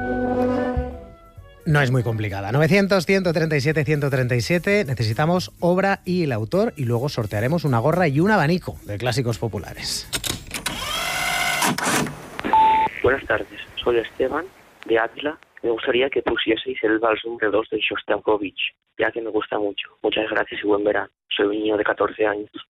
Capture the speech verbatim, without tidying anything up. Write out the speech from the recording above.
No es muy complicada. novecientos, ciento treinta y siete, ciento treinta y siete. Necesitamos obra y el autor y luego sortearemos una gorra y un abanico de clásicos populares. Buenas tardes, soy Esteban de Ávila. Me gustaría que pusieseis el Vals número dos de Shostakovich, ya que me gusta mucho. Muchas gracias y buen verano. Soy un niño de catorce años.